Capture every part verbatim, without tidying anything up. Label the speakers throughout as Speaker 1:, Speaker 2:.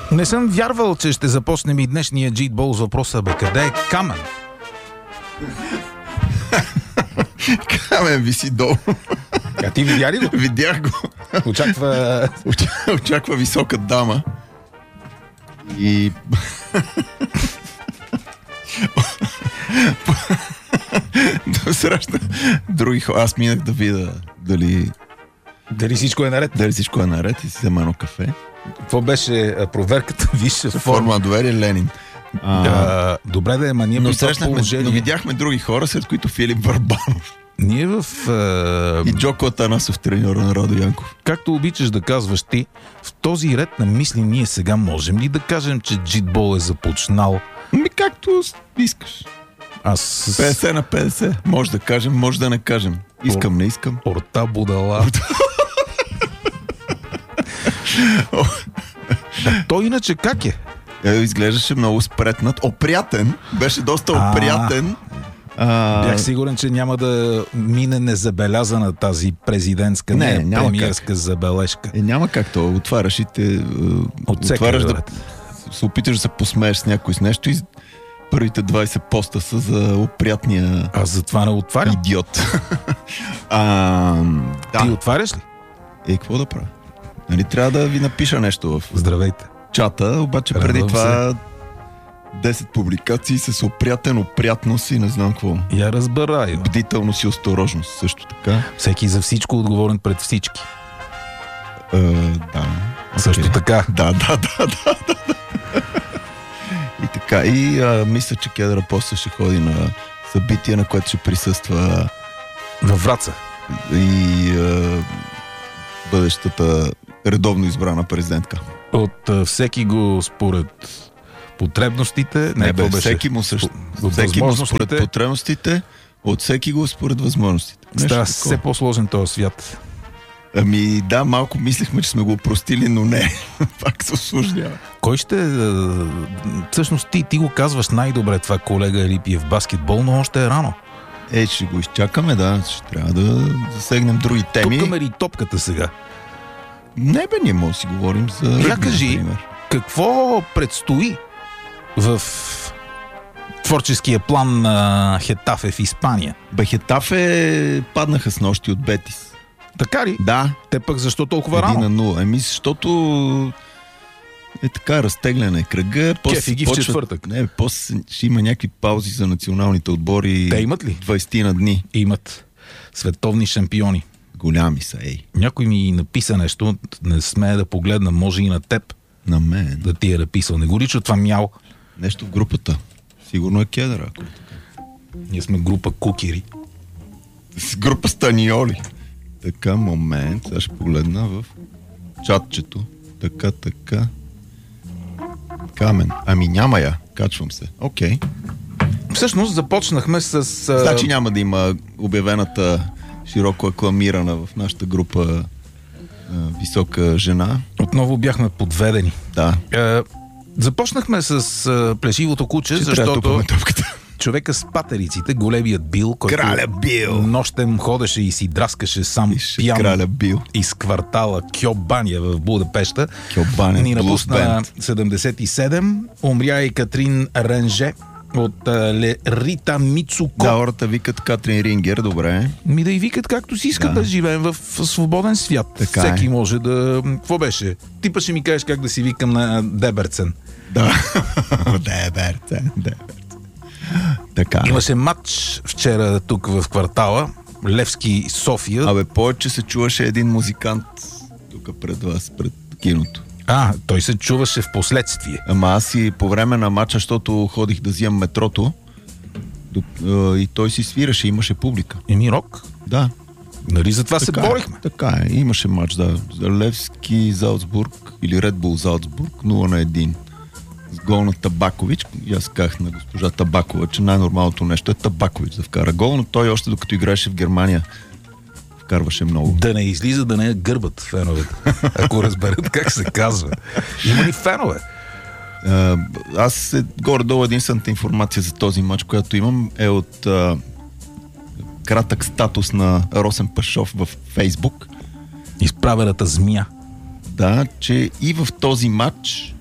Speaker 1: Не съм вярвал, че ще започнем и днешния джитбол с въпроса: бе, къде е Камен?
Speaker 2: Камен виси долу.
Speaker 1: А ти видя ли го?
Speaker 2: Видях го.
Speaker 1: Очаква...
Speaker 2: Очаква висока дама. И... да срещна други хора. Аз минах да видя дали...
Speaker 1: Дали всичко е наред?
Speaker 2: Дали всичко е наред и си взема едно кафе.
Speaker 1: Какво беше проверката? Висша форма.
Speaker 2: Форма на доверие Ленин. А,
Speaker 1: а, добре да е, ма ние
Speaker 2: но,
Speaker 1: при това
Speaker 2: срещнахме,
Speaker 1: положение...
Speaker 2: но видяхме други хора, след които Филип Върбанов.
Speaker 1: Ние в... А...
Speaker 2: И Джоко Атанасов, треньора на Радо Янков.
Speaker 1: Както обичаш да казваш ти, в този ред на мисли ние сега можем ли да кажем, че джитбол е започнал?
Speaker 2: Ми както искаш.
Speaker 1: Аз...
Speaker 2: петдесет на петдесет. Може да кажем, може да не кажем. Искам, не искам.
Speaker 1: Орта будала. Той иначе как е?
Speaker 2: Е, изглеждаше много спретнат. Опрятен. Беше доста опрятен. А...
Speaker 1: Бях сигурен, че няма да мине незабелязана тази президентска, не, не премиерска как. забележка.
Speaker 2: Е, няма как то. Отваряш и те... Отваряш да... се опиташ да се посмееш с някой с нещо и първите двайсет поста са за опрятния...
Speaker 1: Аз затова не отварям.
Speaker 2: Идиот. а, да.
Speaker 1: Ти отваряш ли?
Speaker 2: Е, какво да правя? Нали, трябва да ви напиша нещо в...
Speaker 1: Здравейте.
Speaker 2: Чата, обаче Радвам преди това... десет публикации с опрятен, опрятност и не знам какво.
Speaker 1: Я разбираю.
Speaker 2: Бдителност и осторожност също така.
Speaker 1: Всеки за всичко отговорен пред всички.
Speaker 2: Е, да.
Speaker 1: Също
Speaker 2: okay.
Speaker 1: така.
Speaker 2: Да, да, да, да, да. И така. И а, мисля, че Кедра после ще ходи на събитие, на което ще присъства
Speaker 1: във Враца.
Speaker 2: И а, бъдещата редовно избрана президентка.
Speaker 1: От а, всеки го според потребностите, не,
Speaker 2: не бе,
Speaker 1: беше...
Speaker 2: всеки му също. Всеки му според потребностите, от всеки го според възможностите.
Speaker 1: Става все по-сложен този свят.
Speaker 2: Ами да, малко мислихме, че сме го опростили, но не. Пак се осложнява.
Speaker 1: Кой ще... Всъщност ти, ти го казваш най-добре това, колега Елипиев, баскетбол, но още е рано.
Speaker 2: Е, ще го изчакаме, да. Ще трябва да засегнем други теми.
Speaker 1: Тук мери топката сега.
Speaker 2: Не бе, ние може да си говорим за ръгби,
Speaker 1: я кажи,
Speaker 2: например.
Speaker 1: Какво предстои в творческия план на Хетафе в Испания?
Speaker 2: Бе, Хетафе паднаха с нощи от Бетис.
Speaker 1: Така ли?
Speaker 2: Да.
Speaker 1: Те пък защо толкова рано?
Speaker 2: Един на нула. Еми, защото е така, разтегляне кръга.
Speaker 1: Кефи ги в четвъртък.
Speaker 2: Не, после ще има някакви паузи за националните отбори.
Speaker 1: Те имат ли?
Speaker 2: двайсет на дни.
Speaker 1: Имат. Световни шампиони.
Speaker 2: Голями са, ей.
Speaker 1: Някой ми написа нещо, не смея да погледна, може и на теб.
Speaker 2: На мен.
Speaker 1: Да ти е написал. Не го лича това мял.
Speaker 2: Нещо в групата. Сигурно е Кедър, ако е така.
Speaker 1: Ние сме група кукери.
Speaker 2: С група Станиоли. Така, момент. Сега ще погледна в чатчето. Така, така. Камен. Ами няма я. Качвам се. Окей. Okay.
Speaker 1: Всъщност започнахме с...
Speaker 2: Значи няма да има обявената широко акламирана в нашата група висока жена.
Speaker 1: Отново бяхме подведени.
Speaker 2: Да.
Speaker 1: Е, започнахме с а, плешивото куче, ще защото човека с патериците, големият Бил, който
Speaker 2: Краля Бил.
Speaker 1: нощем ходеше и си драскаше сам
Speaker 2: Ише,
Speaker 1: пиян
Speaker 2: Краля Бил.
Speaker 1: из квартала Кьобания в Будапеща.
Speaker 2: Кьобания,
Speaker 1: ни напусна седемдесет и седем. Умря и Катрин Ренже от а, Рита Мицуко.
Speaker 2: Да, хората викат Катрин Рингер, добре.
Speaker 1: Ми да и викат както си искат, да, да живеем в, в свободен свят. Така всеки е. Може да... Какво беше? Ти па ще ми кажеш как да си викам на Деберцен.
Speaker 2: Да. Деберцен, Деберцен. Така.
Speaker 1: Имаше матч вчера тук в квартала. Левски, София.
Speaker 2: Абе, повече се чуваше един музикант тук пред вас, пред киното.
Speaker 1: А, той се чуваше в последствие.
Speaker 2: Ама аз и по време на матча, защото ходих да взимам метрото и той си свираше, имаше публика.
Speaker 1: Еми рок?
Speaker 2: Да.
Speaker 1: Нали за това
Speaker 2: така
Speaker 1: се борихме?
Speaker 2: Е, така е, имаше матч, да. За Левски, Залцбург или Ред Бул Залцбург, нула на едно. С гол на Табакович. И аз казах на госпожа Табакова, че най-нормалното нещо е Табакович да вкара гол, но той още докато играеше в Германия вкарваше много.
Speaker 1: Да не излиза, да не е гърбат феновете. Ако разберат как се казва. Има ли фенове?
Speaker 2: А, аз е, горе-долу единствената информация за този матч, която имам, е от а, кратък статус на Росен Пашов в Фейсбук.
Speaker 1: Изправената змия.
Speaker 2: Да, че и в този матч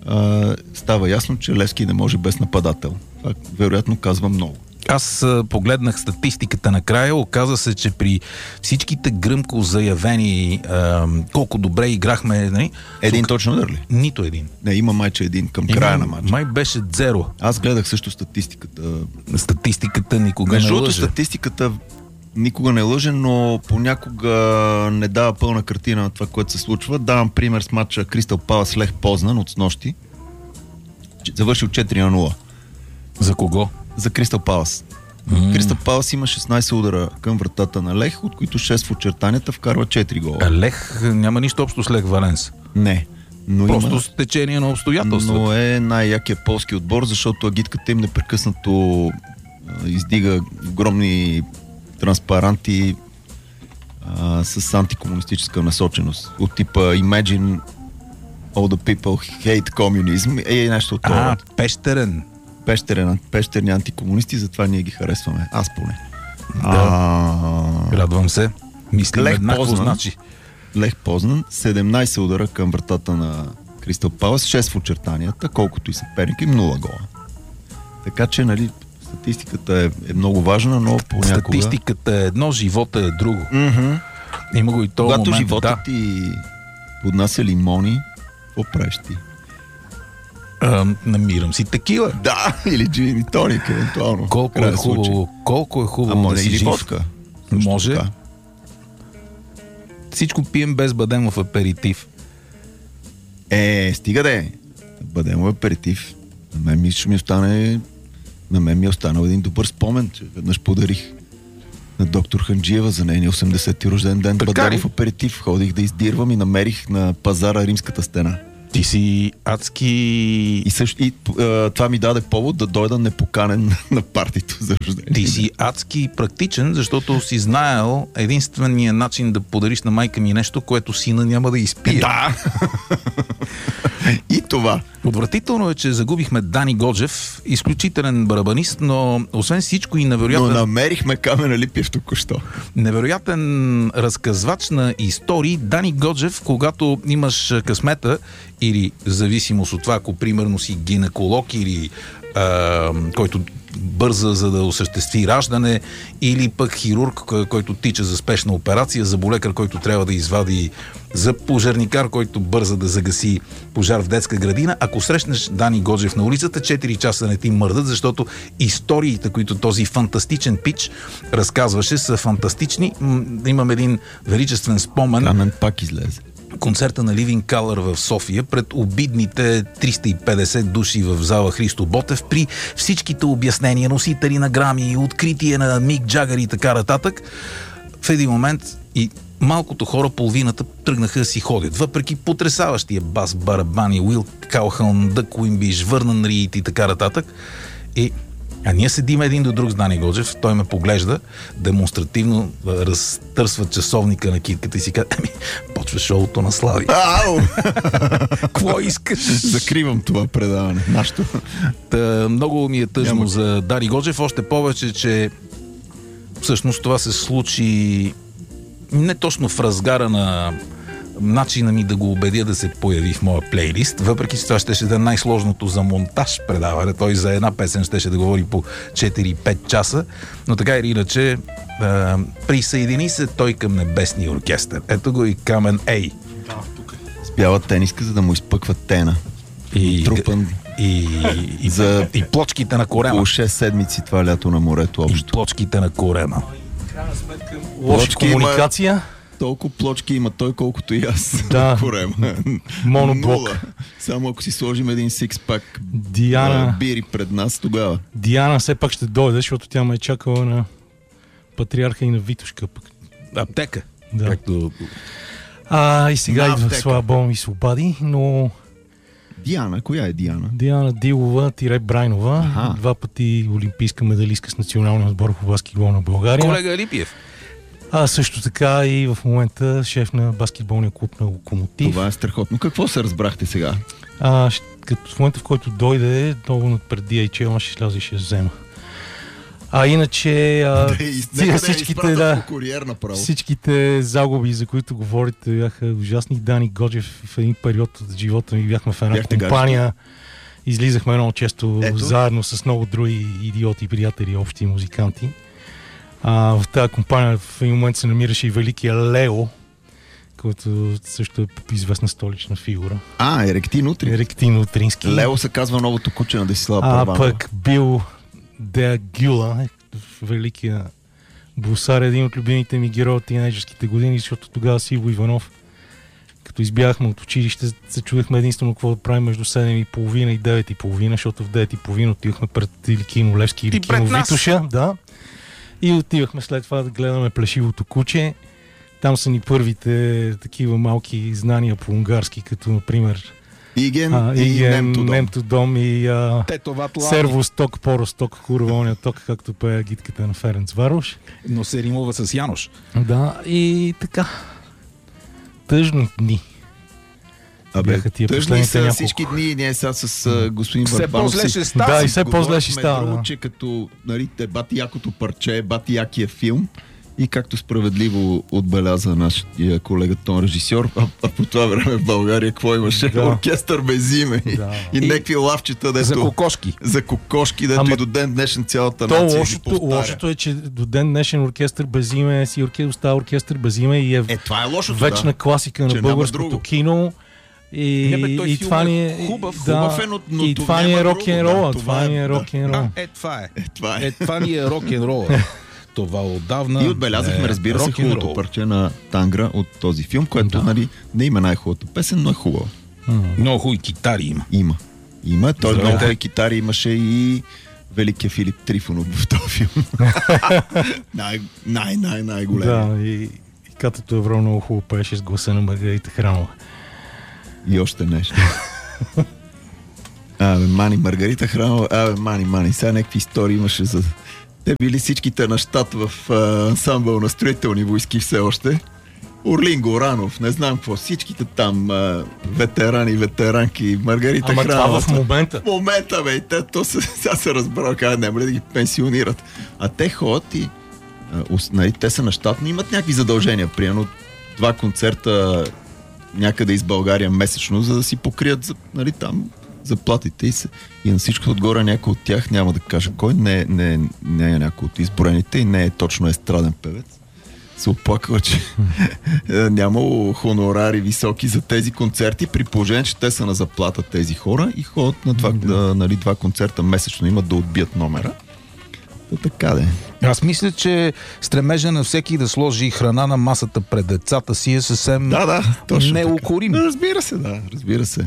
Speaker 2: а, става ясно, че Левски не може без нападател. Това вероятно казва много.
Speaker 1: Аз а, погледнах статистиката накрая, оказа се, че при всичките гръмко заявени а, колко добре играхме... Нали?
Speaker 2: Един Сук... точно удар ли?
Speaker 1: Нито един.
Speaker 2: Не, има майче един към края
Speaker 1: има,
Speaker 2: на матча.
Speaker 1: Май беше зеро.
Speaker 2: Аз гледах също статистиката.
Speaker 1: Статистиката никога
Speaker 2: Между
Speaker 1: не лъже.
Speaker 2: Статистиката никога не лъже, но понякога не дава пълна картина на това, което се случва. Давам пример с матча Кристал Палас Лех Познан от снощи. Завършил четири на нула.
Speaker 1: За кого?
Speaker 2: За Кристал Палас. Mm. Кристал Палас има шестнайсет удара към вратата на Лех, от които шест в очертанията, вкарва четири гола.
Speaker 1: А Лех няма нищо общо с Лех Валенс.
Speaker 2: Не. Но
Speaker 1: просто
Speaker 2: има...
Speaker 1: с течение на обстоятелствата.
Speaker 2: Но е най-якия полски отбор, защото агитката им непрекъснато а, издига огромни транспаранти а, с антикомунистическа насоченост. От типа Imagine all the people hate communism. Е нещо от това.
Speaker 1: А, пещерен.
Speaker 2: Пещерен, пещерни антикомунисти, затова ние ги харесваме. Аз поне.
Speaker 1: Да.
Speaker 2: А...
Speaker 1: Радвам се. Мислим еднакво, значи.
Speaker 2: Лех Познан, седемнайсет удара към вратата на Кристал Палас, шест в очертанията, колкото и съперник им, нула гола. Така че, нали, статистиката е, е много важна, но понякога...
Speaker 1: Статистиката е едно, живота е друго.
Speaker 2: Mm-hmm.
Speaker 1: Има го и този
Speaker 2: Когато
Speaker 1: момент.
Speaker 2: живота
Speaker 1: да.
Speaker 2: ти поднася лимони, какво правиш ти?
Speaker 1: А, намирам си текила.
Speaker 2: Да, или джин и тоник, евентуално.
Speaker 1: Колко е хубаво, колко е хубаво да си жив.
Speaker 2: Водка.
Speaker 1: Може. Така. Всичко пием без бадемов аперитив.
Speaker 2: Е, стига де. Бадемов аперитив. На мен ми ще ми остане... На мен ми е останал един добър спомен, че веднъж подарих на доктор Ханджиева за нейния осемдесети рожден ден бадемов аперитив. Ходих да издирвам и намерих на пазара Римската стена.
Speaker 1: Ти си адски...
Speaker 2: И, също, и а, това ми даде повод да дойда непоканен на партито за рождение.
Speaker 1: Ти си адски практичен, защото си знаел единствения начин да подариш на майка ми нещо, което сина няма да изпие.
Speaker 2: Да! И това.
Speaker 1: Отвратително е, че загубихме Дани Годжев, изключителен барабанист, но освен всичко и невероятен...
Speaker 2: Но намерихме Камена Липиев току-що.
Speaker 1: Невероятен разказвач на истории. Дани Годжев, когато имаш късмета или зависимост от това, ако примерно си гинеколог или а, който бърза за да осъществи раждане, или пък хирург, който тича за спешна операция, заболекар, който трябва да извади, за пожарникар, който бърза да загаси пожар в детска градина. Ако срещнеш Дани Годжев на улицата, четири часа не ти мърдат, защото историите, които този фантастичен пич разказваше, са фантастични. Имам един величествен спомен.
Speaker 2: Камен пак излезе.
Speaker 1: Концерта на Living Colour в София пред обидните триста и петдесет души в зала Христо Ботев, при всичките обяснения, носители на грами, откритие на Мик Джагър и така нататък. В един момент и малкото хора, половината, тръгнаха да си ходят. Въпреки потресаващия бас, барабани, Уил Калхън, Дък Уимбиш, Върнан Рийт и така нататък. И а ние седим един до друг с Дани Годжев, той ме поглежда, демонстративно разтърсва часовника на китката и си казва: еми, почва шоуто на Слави.
Speaker 2: Ау!
Speaker 1: Какво искаш?
Speaker 2: Закривам това предаване. Нашто.
Speaker 1: Та, много ми е тъжно
Speaker 2: Няма...
Speaker 1: за Дани Годжев, още повече, че всъщност това се случи не точно в разгара на начина ми да го убедя да се появи в моя плейлист, въпреки че това ще да е най-сложното за монтаж предаване. Той за една песен ще да говори по четири-пет часа, но така или иначе е, присъедини се той към Небесния оркестър. Ето го и Камен Ей.
Speaker 2: Да, тук е. С бяла тениска, за да му изпъква тена.
Speaker 1: И,
Speaker 2: трупан.
Speaker 1: И, и,
Speaker 2: за
Speaker 1: и плочките на корема.
Speaker 2: Около шест седмици това лято на морето общо.
Speaker 1: И плочките на корема.
Speaker 3: Крайна сметка, лоша комуникация.
Speaker 2: Има... Толкова плочки има той, колкото и аз.
Speaker 3: Да.
Speaker 2: Корема.
Speaker 3: Моноблок.
Speaker 2: Само ако си сложим един сикспак
Speaker 3: Диана...
Speaker 2: бири пред нас, тогава.
Speaker 3: Диана все пак ще дойде, защото тя ме е чакала на Патриарха и на Витушка. Пък.
Speaker 1: Аптека.
Speaker 3: Да.
Speaker 1: Както...
Speaker 3: А, и сега
Speaker 2: на
Speaker 3: идва
Speaker 2: аптека.
Speaker 3: Слабо и Свободи, но...
Speaker 2: Диана, коя е Диана?
Speaker 3: Диана Дилова, тире Брайнова,
Speaker 2: Аха.
Speaker 3: два пъти олимпийска медалистка с националния отбор по баскетбол на България.
Speaker 1: Колега Липиев.
Speaker 3: А също така и в момента шеф на баскетболния клуб на Локомотив.
Speaker 2: Това е страхотно. Какво се разбрахте сега?
Speaker 3: А, ще, като в момента, в който дойде, много преди Ей Че Ел ще сляза и ще взема. А иначе а,
Speaker 2: Да, и-
Speaker 3: цига
Speaker 2: нека да я
Speaker 3: всичките,
Speaker 2: изпратят
Speaker 3: да,
Speaker 2: по куриер направо.
Speaker 3: всичките загуби, за които говорите, бяха ужасни. Дани Годжев в един период от живота ми бяхме в една
Speaker 2: Бяхте
Speaker 3: компания. Излизахме много често
Speaker 2: Ето.
Speaker 3: заедно с много други идиоти, приятели, общи музиканти. А, в тази компания в един момент се намираше и великия Лео, който също е известна столична фигура.
Speaker 2: А, Еректин Утри.
Speaker 3: Еректин Утрински.
Speaker 2: Лео се казва новото куче на Десислава
Speaker 3: А
Speaker 2: Първанова.
Speaker 3: пък бил Деа Гюла, великия бусар, един от любимите ми герои от тинейджерските години, защото тогава с Иво Иванов, като избягахме от училище, се чудехме единствено какво да правим между седем и половина и девет и половина, защото в девет и половина отивахме пред или кино Левски, или
Speaker 1: И пред
Speaker 3: кино
Speaker 1: нас.
Speaker 3: Витуша. Да. И отивахме след това да гледаме Плешивото куче. Там са ни първите такива малки знания по унгарски, като например
Speaker 2: Иген
Speaker 3: а,
Speaker 2: и
Speaker 3: Иген,
Speaker 2: Немто дом.
Speaker 3: Немто дом и а,
Speaker 1: Тето
Speaker 3: Сервосток, Поросток, курва оня ток, както пее гидката на Ференц Варош.
Speaker 1: Но се римува с Янош.
Speaker 3: Да, и така. Тъжни дни.
Speaker 2: Абе,
Speaker 3: Бяха тия
Speaker 2: тъжни
Speaker 3: последните
Speaker 2: са
Speaker 3: няколко.
Speaker 2: всички дни. Ние сега с а, господин
Speaker 1: Все
Speaker 2: Върбанов
Speaker 1: по-зле
Speaker 2: си
Speaker 1: ще става.
Speaker 3: Да, и все по-зле ще
Speaker 2: говорихме
Speaker 3: става.
Speaker 2: друго,
Speaker 3: Да.
Speaker 2: че като нали, те бати якото парче, бати якия филм и както справедливо отбеляза нашия колега тон режисьор, а, а по това време в България какво имаше?
Speaker 3: Да.
Speaker 2: Оркестър без име
Speaker 3: Да.
Speaker 2: и, и някакви лавчета, дето,
Speaker 1: За кокошки.
Speaker 2: за кокошки, дето
Speaker 3: Ама
Speaker 2: и до ден днешен цялата
Speaker 3: То
Speaker 2: нация ги
Speaker 3: лошото,
Speaker 2: повтаря.
Speaker 3: лошото е, че до ден днешен оркестър без име си оркестър, остава оркестър без име и е,
Speaker 2: Е, това е лошото,
Speaker 3: вечна
Speaker 2: да.
Speaker 3: класика
Speaker 2: Че
Speaker 3: на
Speaker 2: няма
Speaker 3: българското
Speaker 2: друго.
Speaker 3: кино. И,
Speaker 1: Не, бе, той
Speaker 3: и
Speaker 1: филм
Speaker 3: това
Speaker 1: е
Speaker 3: ни е
Speaker 1: хубав,
Speaker 3: да,
Speaker 2: хубав е, но- но
Speaker 3: и
Speaker 2: това
Speaker 3: това ни
Speaker 2: няма
Speaker 3: е
Speaker 2: друго,
Speaker 3: рок-н-рола.
Speaker 2: да,
Speaker 3: Това,
Speaker 2: това е-
Speaker 3: ни е
Speaker 2: да.
Speaker 3: рок-н-рол.
Speaker 1: А, е, това е.
Speaker 2: Е, това е.
Speaker 1: Е, това ни е рок-н-рола. Това отдавна
Speaker 2: И отбелязахме,
Speaker 1: е
Speaker 2: разбира се,
Speaker 1: рок-н-рол.
Speaker 2: хубавото парче на Тангра от този филм, което
Speaker 3: Да.
Speaker 2: нали, не има най-хубавата песен, но е хубава.
Speaker 1: Много хубави китари има.
Speaker 2: Има. Има. Той
Speaker 1: Здравейте.
Speaker 2: много хубави китари имаше и великия Филип Трифонов в този филм. най, най, най, най-големи.
Speaker 3: Да, и, и Катето Евро много хубаво пееше с гласа на Маргарита Храмова.
Speaker 2: И още нещо. Абе, Мани, Маргарита Храмова, абе, Мани, Мани, сега някакви истории имаше за... Те били всичките на щат в а, ансамбъл на строителни войски все още. Орлин Горанов, не знам какво, всичките там а, ветерани, ветеранки, Маргарита
Speaker 3: Ама
Speaker 2: Храмова.
Speaker 3: това в момента.
Speaker 2: В момента, бе, и те, то се, сега се разбрал, как няма ли да ги пенсионират. А те ходят и а, ус- нали, те са на щат, но имат някакви задължения. Примерно два концерта някъде из България месечно, за да си покрият за, нали, там заплатите и, се, и на всичко отгоре някой от тях, няма да кажа кой, не, не, не е някой от изброените и не е точно естраден певец. Се оплаква, че нямало хонорари високи за тези концерти, при положение, че те са на заплата тези хора и ходят на два, да, нали, два концерта месечно, имат да отбият номера. То така де.
Speaker 1: Аз мисля, че стремежа на всеки да сложи храна на масата пред децата си е съвсем
Speaker 2: Да, да, точно така.
Speaker 1: неукорим.
Speaker 2: Разбира се, да, разбира се.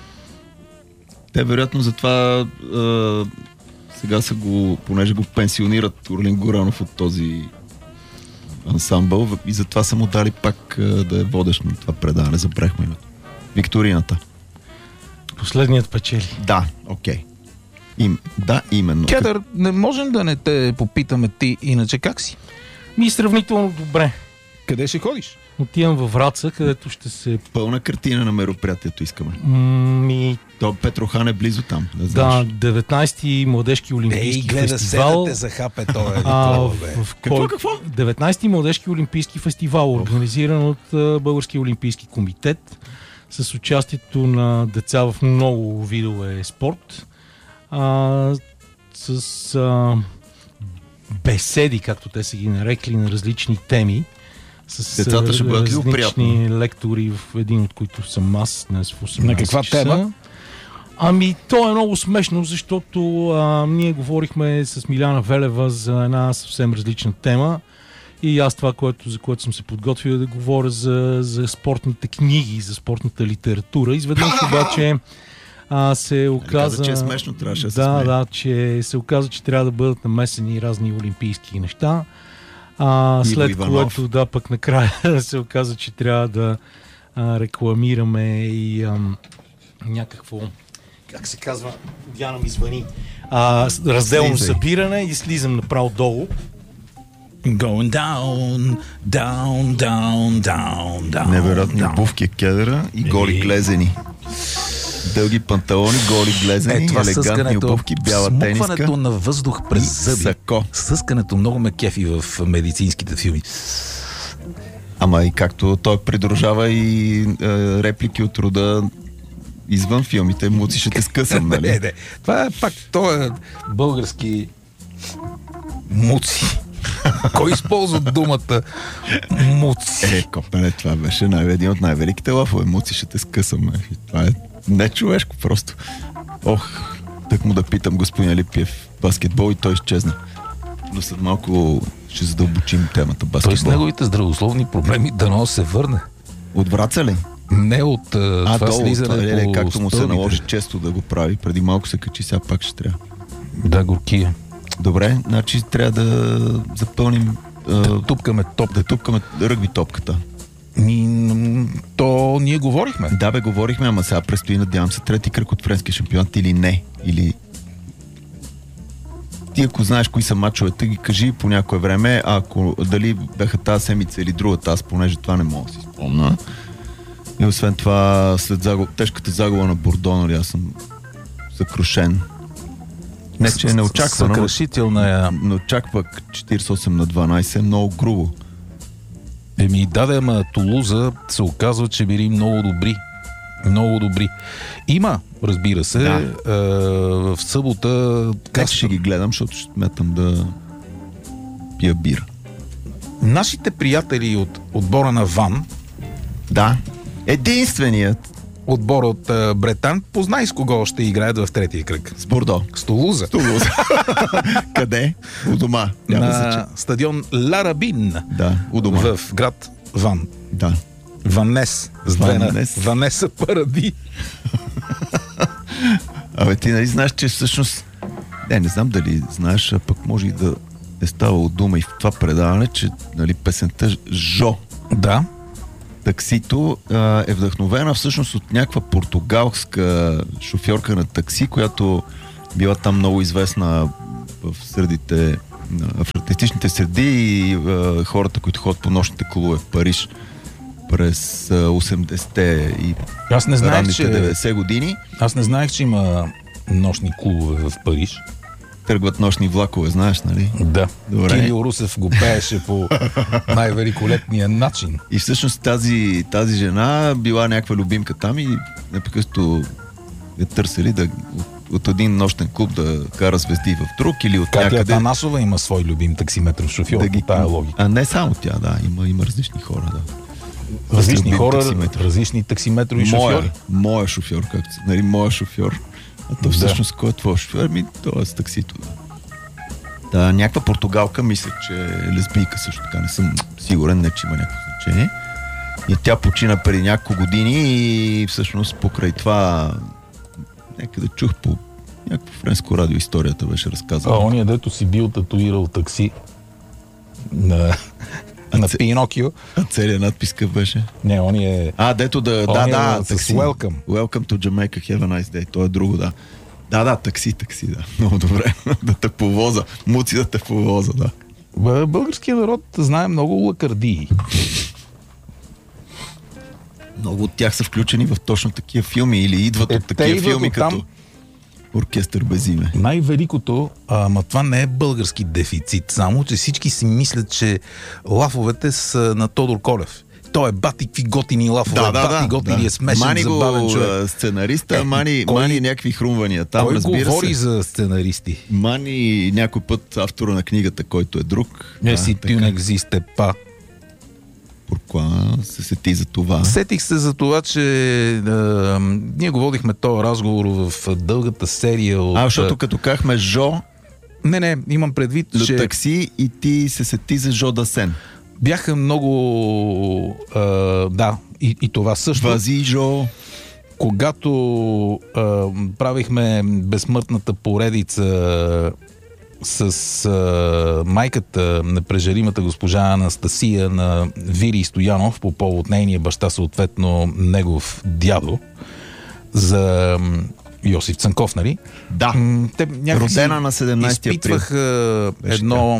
Speaker 2: Те вероятно затова а, сега са го, понеже го пенсионират Орлин Горанов от този ансамбъл и затова са му дали пак а, да е водещ на това предаване. Забрахме името. Викторината.
Speaker 3: Последният печели.
Speaker 2: Да, окей. Им, да, именно.
Speaker 1: Кедър, не можем да не те попитаме ти иначе как си?
Speaker 3: Ми сравнително добре.
Speaker 1: Къде ще ходиш?
Speaker 3: Отивам във Враца, където ще се...
Speaker 2: Пълна картина на мероприятието искаме.
Speaker 3: Ми,
Speaker 2: То Петрохан е близо там. Да,
Speaker 3: да,
Speaker 2: знаеш.
Speaker 3: деветнайсети младежки олимпийски фестивал.
Speaker 1: за хапе, той е
Speaker 3: А,
Speaker 1: такова,
Speaker 3: в,
Speaker 1: бе.
Speaker 3: в
Speaker 2: Какво,
Speaker 3: кой...
Speaker 2: какво?
Speaker 3: деветнайсети младежки олимпийски фестивал, организиран от а, Българския олимпийски комитет, с участието на деца в много видове спорт, а, с а, беседи, както те са ги нарекли, на различни теми. С
Speaker 2: Децата ще бъдат ли
Speaker 3: различни
Speaker 2: приятни?
Speaker 3: лектори, в един от които съм аз днес в осемнайсет
Speaker 1: На каква
Speaker 3: часа.
Speaker 1: тема?
Speaker 3: Ами, то е много смешно, защото а, ние говорихме с Миляна Велева за една съвсем различна тема и аз това, което, за което съм се подготвил, е да говоря за, за спортните книги, за спортната литература. Изведнъж обаче а, се оказа...
Speaker 2: каза, че е смешно, трябваше да се
Speaker 3: Да,
Speaker 2: смее.
Speaker 3: да, че се оказа, че трябва да бъдат намесени разни олимпийски неща. А,
Speaker 2: Иво
Speaker 3: след
Speaker 2: Иванов.
Speaker 3: което, да, пък накрая се оказа, че трябва да а, рекламираме и ам, някакво, как се казва, Диана ми звъни, а, с- разделно
Speaker 2: Слизай.
Speaker 3: събиране и слизам направо долу.
Speaker 1: Going down, down, down, down, down.
Speaker 2: Невероятно
Speaker 1: down.
Speaker 2: обувки кедъра и голи
Speaker 1: Еми.
Speaker 2: глезени. Дълги панталони, голи глезени,
Speaker 1: Е, това
Speaker 2: елегантни
Speaker 1: съскането,
Speaker 2: обувки, бяла тениска.
Speaker 1: смукването на въздух през
Speaker 2: и
Speaker 1: зъби.
Speaker 2: сако.
Speaker 1: Съскането много ме кефи в медицинските филми.
Speaker 2: Ама и както той придружава и е, реплики от рода извън филмите, муци ще те скъсам, нали?
Speaker 1: Не, не. Това е пак, той е български муци. Кой използва думата муци?
Speaker 2: Е, копеле, това беше най- един от най-великите лафове. Муци ще те скъсам. Е. Това е не човешко просто. Ох, так му да питам господин Алипиев баскетбол и той изчезна. Но след малко ще задълбочим темата баскетбол.
Speaker 1: Той с неговите здравословни проблеми дано се върне.
Speaker 2: От Враца ли?
Speaker 1: Не от а,
Speaker 2: А,
Speaker 1: това
Speaker 2: долу,
Speaker 1: слизане
Speaker 2: е,
Speaker 1: по
Speaker 2: както му се
Speaker 1: стълбите.
Speaker 2: наложи често да го прави. Преди малко се качи, сега пак ще трябва.
Speaker 1: Да, горкия.
Speaker 2: Добре, значи трябва да запълним а,
Speaker 1: Да тупкаме топ.
Speaker 2: да тупкаме ръгби топката.
Speaker 1: Ни, то ние говорихме.
Speaker 2: Да, бе, говорихме, ама сега предстои, надявам се, трети кръг от френски шампионат или не. Или... Ти ако знаеш кои са мачовете, ги кажи по някое време, а ако дали бяха тази седмица или другата, аз понеже това не мога да си спомня. И освен това, след загуб... тежката загуба на Бордо, нали, аз съм съкрушен. Не, че е неочаквано.
Speaker 1: Съкрушителна е.
Speaker 2: Но чак пък четиридесет и осем на дванадесет е много грубо.
Speaker 1: Еми, даде, ама Тулуза се оказва, че били много добри. Много добри. Има, разбира се,
Speaker 2: Да.
Speaker 1: е, в събота...
Speaker 2: Как ще ги гледам, защото ще сметам да пия бира.
Speaker 1: Нашите приятели от отбора на Ван,
Speaker 2: Да. Единственият
Speaker 1: отбора от е, Бретан, познай с кого ще играят в третия кръг.
Speaker 2: с Бордо.
Speaker 1: С Тулуза.
Speaker 2: Тулуза. Къде? У дома. Няма да
Speaker 1: На стадион Ларабин.
Speaker 2: Да, у дома.
Speaker 1: В град Ван.
Speaker 2: Да.
Speaker 1: Ванес. С две на
Speaker 2: Ванес.
Speaker 1: Ванеса Паради.
Speaker 2: Абе, ти нали знаеш, че всъщност... Не, не знам дали знаеш, а пък може и да е ставало дума и в това предаване, че нали, песента Жо,
Speaker 1: Да.
Speaker 2: таксито, а, е вдъхновена всъщност от някаква португалска шофьорка на такси, която била там много известна в средите, в артистичните среди и а, хората, които ходят по нощните клубове в Париж през а, осемдесетте и
Speaker 1: Аз не знаех,
Speaker 2: ранните
Speaker 1: че...
Speaker 2: деветдесет години.
Speaker 1: Аз не знаех, че има нощни клубове в Париж.
Speaker 2: Тръгват нощни влакове, знаеш, нали?
Speaker 1: Да.
Speaker 2: Добре.
Speaker 1: Кирил Русев го пееше по най-великолепния начин.
Speaker 2: И всъщност тази, тази жена била някаква любимка там и непрекъснато я търсили да, от, от един нощен клуб да кара звезди в друг или от
Speaker 1: Катя
Speaker 2: някъде...
Speaker 1: Атанасова има свой любим таксиметров шофьор
Speaker 2: да ги...
Speaker 1: по тая логика.
Speaker 2: А не само тя, да. Има, има различни хора, да.
Speaker 1: Различни
Speaker 2: любим
Speaker 1: хора,
Speaker 2: таксиметров.
Speaker 1: различни таксиметрови
Speaker 2: Моя,
Speaker 1: шофьори.
Speaker 2: моя шофьор, както се нали, моя шофьор. А то
Speaker 1: Да.
Speaker 2: всъщност кой е твой шофьор? Ми, това е с таксито. Да. Да, някаква португалка, мисля, че е лесбийка също така. Не съм сигурен, не че има някакво значение. И тя почина преди няколко години и всъщност покрай това някъде чух по някакво френско радио историята беше
Speaker 1: А,
Speaker 2: разказана.
Speaker 1: ония, дето си бил татуирал такси на, на
Speaker 2: ц-
Speaker 1: Пинокио.
Speaker 2: А целият надпис какъв беше?
Speaker 1: Не, он е...
Speaker 2: А, дето да...
Speaker 1: Он
Speaker 2: да,
Speaker 1: е
Speaker 2: да,
Speaker 1: с
Speaker 2: такси.
Speaker 1: welcome.
Speaker 2: Welcome to Jamaica, have a nice day. То е друго, да. Да, да, такси, такси, да. Много добре. Да те повоза. Муци да те повоза, да.
Speaker 1: Б- Българският народ знае много лакардии.
Speaker 2: Много от тях са включени в точно такива филми или идват
Speaker 1: Е,
Speaker 2: от
Speaker 1: те
Speaker 2: такива
Speaker 1: идват
Speaker 2: филми,
Speaker 1: оттам.
Speaker 2: като Оркестър без име.
Speaker 1: Най-великото, ама това не е български дефицит, само че всички си мислят, че лафовете са на Тодор Колев. Той е бати какви готини лафове,
Speaker 2: Да, да,
Speaker 1: бати
Speaker 2: да.
Speaker 1: готини,
Speaker 2: да.
Speaker 1: е смешен,
Speaker 2: мани
Speaker 1: забавен
Speaker 2: го
Speaker 1: човек.
Speaker 2: а, сценариста,
Speaker 1: Е,
Speaker 2: мани,
Speaker 1: кой-
Speaker 2: мани някакви хрумвания. Там,
Speaker 1: Кой
Speaker 2: разбира
Speaker 1: говори
Speaker 2: се.
Speaker 1: за сценаристи?
Speaker 2: Мани някой път автора на книгата, който е друг.
Speaker 1: Не
Speaker 2: Да,
Speaker 1: си
Speaker 2: така.
Speaker 1: тю не екзисте па.
Speaker 2: Pourquoi се сети за това?
Speaker 1: Сетих се за това, че е, ние го водихме този разговор в дългата серия от...
Speaker 2: А, защото като казахме Жо,
Speaker 1: Не, не, имам предвид,
Speaker 2: до
Speaker 1: че
Speaker 2: такси и ти се сети за Жо Дасен.
Speaker 1: бяха много... А, да, и, и това също.
Speaker 2: Вази, Жо.
Speaker 1: Когато а, правихме безсмъртната поредица с а, майката на прежаримата госпожа Анастасия на Вили Стоянов по повод нейния баща, съответно негов дядо, за м, Йосиф Цанков, нали?
Speaker 2: Да.
Speaker 1: М, Те някакси
Speaker 2: Родена на седемнадесети април.
Speaker 1: изпитваха
Speaker 2: Беше
Speaker 1: едно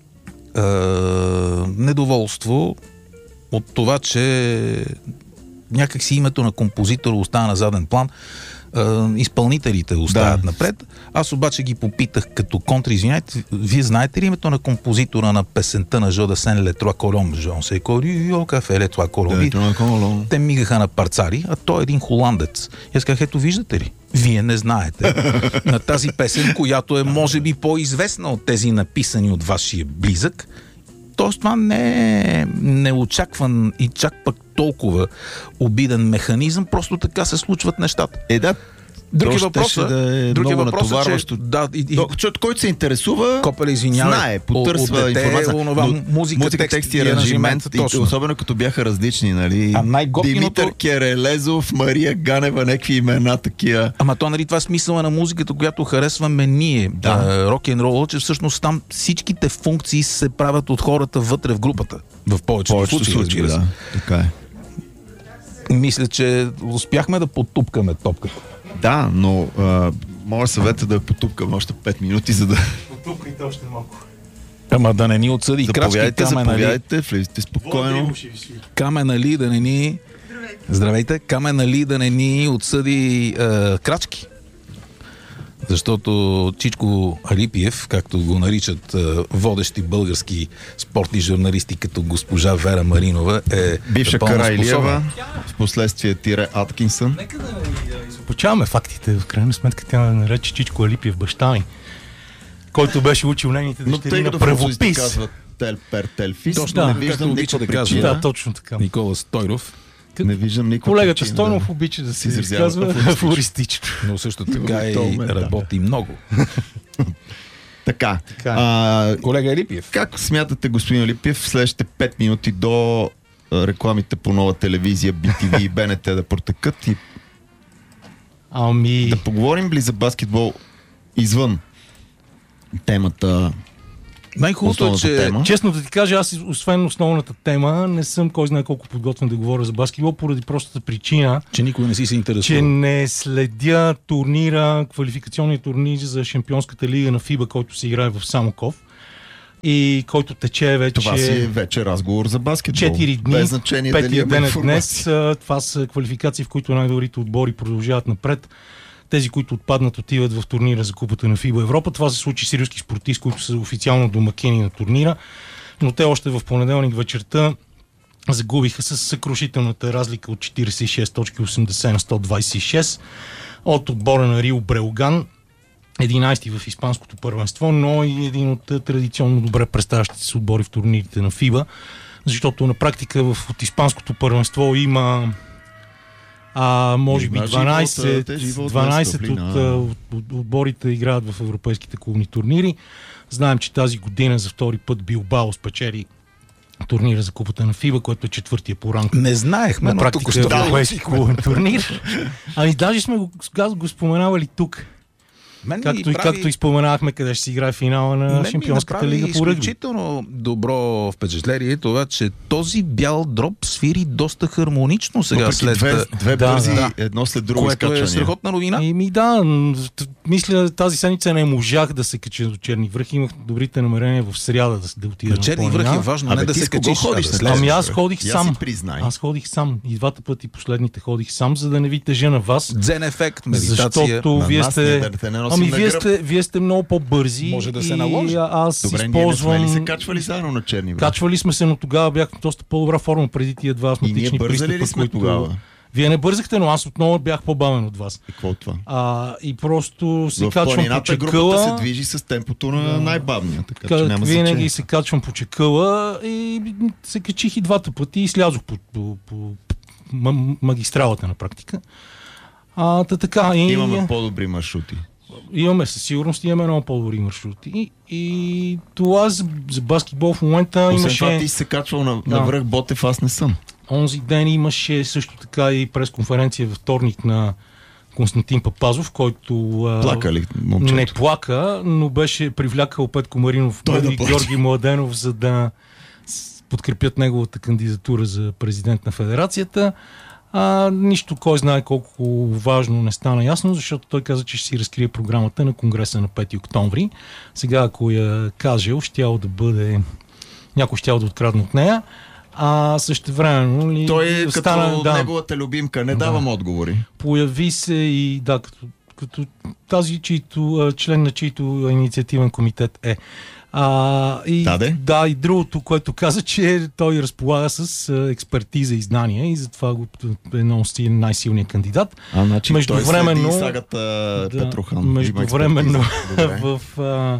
Speaker 1: а, недоволство от това, че някак си името на композитора остава на заден план, изпълнителите оставят да. напред. Аз обаче ги попитах като контра, извиняйте, вие знаете ли името на композитора на песента на Жо Дасен Ле Троа Колом? Жон се Корио, кафе Ле Троа Колом. Те мигаха на парцари, а той е един холандец. И аз казах, ето виждате ли? Вие не знаете на тази песен, която е може би по-известна от тези написани от вашия близък. Тоест това не е неочакван и чак пък толкова обиден механизъм, просто така се случват нещата.
Speaker 2: Е, да.
Speaker 1: Други въпроса,
Speaker 2: да е
Speaker 1: други
Speaker 2: много
Speaker 1: въпроса,
Speaker 2: натоварващо.
Speaker 1: Че, да, и, и,
Speaker 2: Човек, който се интересува,
Speaker 1: Копеле, извинявай,
Speaker 2: знае, потърсва
Speaker 1: от дете,
Speaker 2: информация.
Speaker 1: Онова,
Speaker 2: но,
Speaker 1: музика,
Speaker 2: музика, текст и аранжимент, и, особено като бяха различни, нали?
Speaker 1: А най-готиното...
Speaker 2: Димитър Керелезов, Мария Ганева, някакви имена такива.
Speaker 1: Ама то, нали, това е смисъла на музиката, която харесваме ние, да. рок-н-рол, че всъщност там всичките функции се правят от хората вътре в групата. В повечето, повечето случаи, случаи, да.
Speaker 2: Така е.
Speaker 1: Мисля, че успяхме да потупкаме топката.
Speaker 2: Да, но а, моя съвет е да я потупкам още пет минути, за да...
Speaker 3: Потупкайте още малко.
Speaker 1: Ама да не ни отсъди крачки.
Speaker 2: Заповядайте,
Speaker 1: Камен,
Speaker 2: заповядайте, влезте спокойно.
Speaker 1: Камен, нали, да не ни... Здравейте. Камен, нали, да не ни отсъди е, крачки. Защото Чичко Алипиев, както го наричат е, водещи български спортни журналисти, като госпожа Вера Маринова, е
Speaker 2: бивша Карайлиева, в последствие Тире Аткинсън.
Speaker 3: Нека да изопачаваме фактите. В крайна сметка тя нарече Чичко Алипиев баща ми, който беше учил нейните дъщери на правопис.
Speaker 2: Казват Телпер Телфис.
Speaker 1: Точно,
Speaker 2: не
Speaker 1: да,
Speaker 2: виждам никаква
Speaker 1: да
Speaker 2: причина.
Speaker 3: Да, точно така.
Speaker 1: Никола Стойров.
Speaker 2: Не виждам никаква
Speaker 3: Колегата
Speaker 2: причина,
Speaker 3: Стойнов
Speaker 2: да.
Speaker 3: обича да се изказва афористично.
Speaker 1: Но също така и работи много.
Speaker 2: Така.
Speaker 3: така.
Speaker 2: А,
Speaker 1: Колега Алипиев.
Speaker 2: Как смятате, господин Алипиев, в следващите пет минути до рекламите по Нова телевизия, Би Ти Ви и Б Н Т да протекат и
Speaker 3: ами...
Speaker 2: да поговорим ли за баскетбол извън темата?
Speaker 1: Най-хубавото е, че...
Speaker 2: Тема.
Speaker 3: Честно да ти кажа, аз освен основната тема, не съм кой знае колко подготвен да говоря за баскетбол, поради простата причина,
Speaker 1: че никой не си се интересува.
Speaker 3: Че не следя турнира, квалификационния турнир за Шампионската лига на ФИБА, който се играе в Самоков и който тече вече...
Speaker 2: Това си е вече разговор за баскетбол.
Speaker 3: четири дни,
Speaker 2: без значение дали
Speaker 3: петия
Speaker 2: има
Speaker 3: ден е
Speaker 2: информация.
Speaker 3: днес. Това са квалификации, в които най-добрите отбори продължават напред. Тези, които отпаднат, отиват в турнира за Купата на ФИБА Европа. Това се случи с римски спортисти, които са официално домакини на турнира, но те още в понеделник вечерта загубиха с съкрушителната разлика от четиридесет и шест точки осемдесет на сто двадесет и шест от отбора на Рио Бреоган, единадесети в испанското първенство, но и един от традиционно добре представящите се отбори в турнирите на ФИБА, защото на практика в, от испанското първенство има а, може би дванадесет, дванадесет от, от, от отборите играят в европейските клубни турнири. Знаем, че тази година за втори път Билбао спечели турнира за Купата на ФИБА, който е четвъртия по ранг.
Speaker 1: Не знаехме,
Speaker 3: на
Speaker 1: но
Speaker 3: практика
Speaker 1: тук
Speaker 3: европейски клубен турнир. Ами даже сме го, го споменавали тук.
Speaker 1: Мен
Speaker 3: както, и,
Speaker 1: прави...
Speaker 3: както и споменахме къде ще си играе финала на
Speaker 1: Мен
Speaker 3: Шампионската лига по ръгби.
Speaker 1: Изключително добро впечатление това, че този бял дроб свири доста хармонично сега.
Speaker 2: Въпреки
Speaker 1: след
Speaker 2: две, две
Speaker 3: да,
Speaker 2: бързи,
Speaker 3: да.
Speaker 2: едно след друго
Speaker 1: което
Speaker 2: изкачване.
Speaker 1: е страхотна новина.
Speaker 3: Еми да, мисля тази седмица не можах да се кача до Черни връх. Имах добрите намерения в сряда да, да отида
Speaker 1: на
Speaker 3: на
Speaker 1: Черни връх е важно,
Speaker 2: Абе,
Speaker 1: не да
Speaker 2: ти
Speaker 1: се
Speaker 2: с кого
Speaker 1: качиш,
Speaker 2: ходиш,
Speaker 1: а да
Speaker 2: след-
Speaker 1: слезеш.
Speaker 3: Ами аз ходих
Speaker 2: Я
Speaker 3: сам.
Speaker 2: си признай.
Speaker 3: Аз ходих сам. И двата пъти последните ходих сам, за да не ви тежа на вас.
Speaker 1: Дзен ефект, медитация.
Speaker 3: Защото
Speaker 2: На
Speaker 3: вие
Speaker 2: нас ние
Speaker 3: сте...
Speaker 2: да те не носим
Speaker 3: Ами
Speaker 2: на
Speaker 3: вие
Speaker 2: гръб.
Speaker 3: сте, вие сте много по-бързи.
Speaker 1: Може да се
Speaker 3: и
Speaker 1: наложи.
Speaker 3: Аз
Speaker 2: Добре, ние не сме ли
Speaker 3: използвам...
Speaker 2: се качвали заедно на Черни връх?
Speaker 3: Качвали сме се, но тогава бях в доста по-добра форма преди тия два
Speaker 2: И ние
Speaker 3: астматични
Speaker 2: бързали
Speaker 3: пристъпа,
Speaker 2: ли сме
Speaker 3: които...
Speaker 2: тогава?
Speaker 3: Вие не бързахте, но аз отново бях по-бавен от вас.
Speaker 2: И какво е това?
Speaker 3: А, и просто се
Speaker 2: В
Speaker 3: качвам по
Speaker 2: планината групата
Speaker 3: чекъла.
Speaker 2: се движи с темпото на най-бавния, така че
Speaker 3: Как
Speaker 2: няма
Speaker 3: винаги
Speaker 2: значение.
Speaker 3: се качвам по чекъла и се качих и двата пъти и слязох по, по, по м- магистралата на практика. А, та така. И,
Speaker 2: Имаме по-добри маршрути.
Speaker 3: имаме със сигурност, имаме много по-добри маршрути. И, и това за, за баскетбол в момента
Speaker 2: Освен
Speaker 3: имаше...
Speaker 2: това ти си се качвал на,
Speaker 3: Да.
Speaker 2: на връх Ботев, аз не съм.
Speaker 3: Онзи ден имаше също така и пресконференция във вторник на Константин Папазов, който а,
Speaker 2: Плака ли момчето?
Speaker 3: не плака, но беше привлякал Петко Маринов
Speaker 2: Той да
Speaker 3: и
Speaker 2: плаче.
Speaker 3: Георги Младенов, за да с- подкрепят неговата кандидатура за президент на федерацията. А, нищо, кой знае колко важно не стана ясно, защото той каза, че ще си разкрие програмата на Конгреса на пети октомври. Сега, ако я кажел, щял да бъде... някой щял да открадне от нея. А същевременно ли...
Speaker 2: Той е
Speaker 3: стана,
Speaker 2: като
Speaker 3: да,
Speaker 2: неговата любимка. Не давам
Speaker 3: Да.
Speaker 2: отговори.
Speaker 3: появи се и да, като, като тази, чийто, член на чийто инициативен комитет е. А, и,
Speaker 2: Да, де?
Speaker 3: да, и другото, което каза, че той разполага с а, експертиза и знания и затова го е много си най-силният кандидат.
Speaker 2: А, значи
Speaker 3: Междувременно-
Speaker 2: той следи сагата
Speaker 3: Да,
Speaker 2: Петрохан.
Speaker 3: междувременно
Speaker 2: Има експертиза. Добре.
Speaker 3: в а,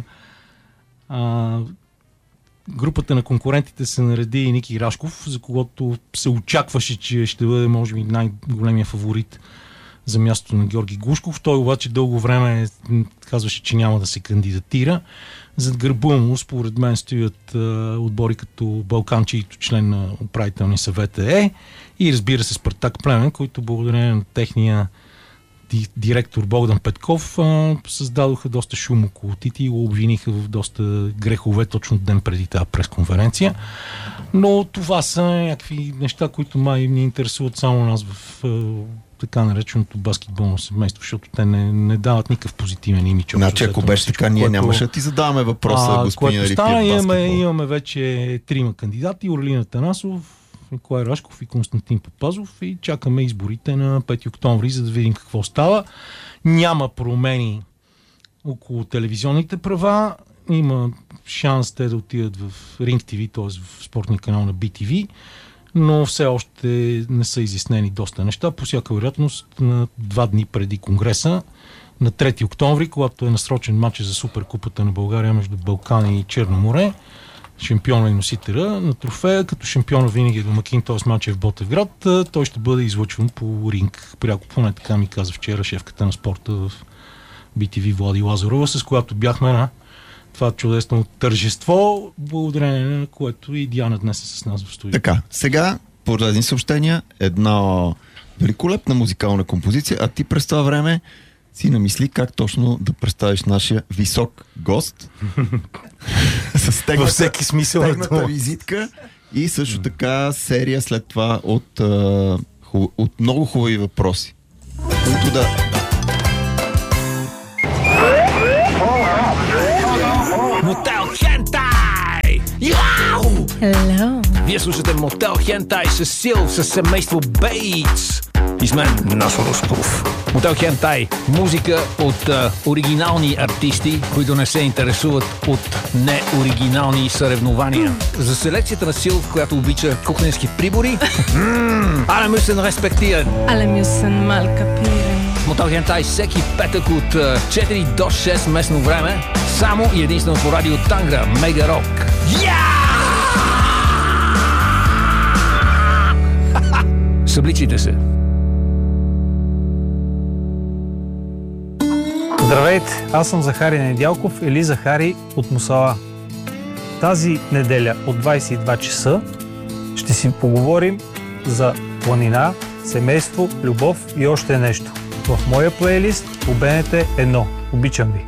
Speaker 3: а, групата на конкурентите се нареди и Ники Рашков, за когото се очакваше, че ще бъде може би най-големия фаворит за мястото на Георги Глушков. Той обаче дълго време казваше, че няма да се кандидатира. Зад гърба му, според мен, стоят а, отбори като Балкан, чийто член на управителния съвет е, и разбира се Спартак Плевен, които благодарение на техния ди- директор Богдан Петков а, създадоха доста шум около Тити и го обвиниха в доста грехове точно ден преди тази пресконференция. Но това са някакви неща, които май ни интересуват само нас в а, така нареченото баскетболно семейство, защото те не, не дават никакъв позитивен имидж.
Speaker 2: Значи, ако беше така, ние нямаше да ти задаваме въпроса, господин
Speaker 3: Което
Speaker 2: Рипиев,
Speaker 3: стана, имаме,
Speaker 2: баскетбол.
Speaker 3: имаме вече трима кандидати: Орлин Танасов, Николай Рашков и Константин Папазов, и чакаме изборите на пети октомври, за да видим какво става. Няма промени около телевизионните права. Има шанс те да отидат в Ринг ТВ, т.е. в спортния канал на Би Ти Ви, но все още не са изяснени доста неща. По всяка вероятност, на два дни преди Конгреса, на трети октомври, когато е насрочен матч за Суперкупата на България между Балкани и Черно море, шампиона и носителя на трофея, като шампиона винаги е домакин, т.е. матч е в Ботевград, той ще бъде излъчван по ринг. Пряко, поне така ми каза вчера шефката на спорта в Би Ти Ви Влади Лазарова, с която бяхме на това чудесно тържество, благодарение на което и Диана днес е с нас в студиото.
Speaker 2: Така, сега поредни съобщения, една великолепна музикална композиция, а ти през това време си намисли как точно да представиш нашия висок гост с
Speaker 3: Във всеки смисъл на
Speaker 2: тегната
Speaker 3: дума.
Speaker 2: визитка и също така серия след това от, а, хуб, от много хубави въпроси, които да...
Speaker 4: Мотел Хентай! Яу!
Speaker 5: Hello.
Speaker 4: Вие слушате Мотел Хентай с Сил, с семейство Бейтс. И с мен Насо Роспов. Мотел Хентай. Музика от а, оригинални артисти, които не се интересуват от неоригинални съревнования. За селекцията на Сил, която обича кухненски прибори, alle müssen respektieren.
Speaker 5: Alle müssen mal kapieren.
Speaker 4: Мотел Хентай всеки петък от а, четири до шест местно време, само и единствено по радио Тангра, Мега Рок. Събличите се.
Speaker 6: Здравейте, аз съм Захари Недялков или Захари от Мусала. Тази неделя от двайсет и два часа ще си поговорим за планина, семейство, любов и още нещо. В моя плейлист по Б Н Т едно. Обичам ви!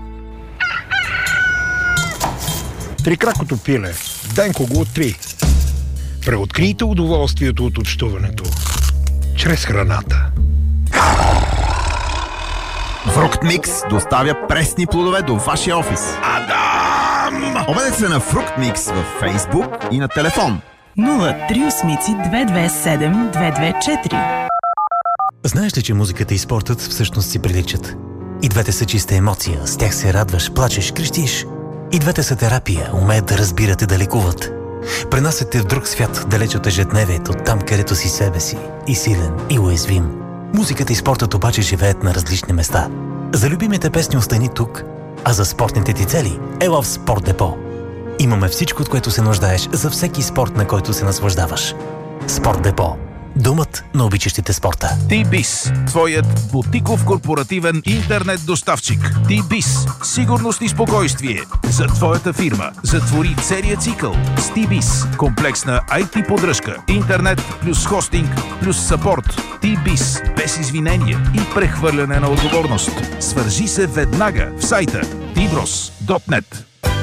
Speaker 7: Трикракото пиле. Денко го три. Преоткрийте удоволствието от общуването чрез храната.
Speaker 8: Фрукт Микс доставя пресни плодове до вашия офис. Адам! Обадете се на Фрукт Микс във Фейсбук и на телефон.
Speaker 9: нула три осмици две две седем две две четири.
Speaker 10: Знаеш ли, че музиката и спортът всъщност си приличат? И двете са чиста емоция, с тях се радваш, плачеш, крещиш. И двете са терапия, умеят да разбират и да лекуват. Пренасят те в друг свят, далеч от ежедневието, там където си себе си, и силен, и уязвим. Музиката и спортът обаче живеят на различни места. За любимите песни остани тук, а за спортните ти цели ела в Спорт Депо. Имаме всичко, от което се нуждаеш за всеки спорт, на който се наслаждаваш. Спорт Депо. Думът на обичащите спорта.
Speaker 1: Ти-Бис, твоят бутиков корпоративен интернет доставчик. Ти-Бис, сигурност и спокойствие за твоята фирма. Затвори целият цикъл с Ти-Бис. Комплексна ай ти поддръжка, интернет плюс хостинг плюс съпорт. Ти-Бис, без извинения и прехвърляне на отговорност. Свържи се веднага в сайта ти брос точка нет.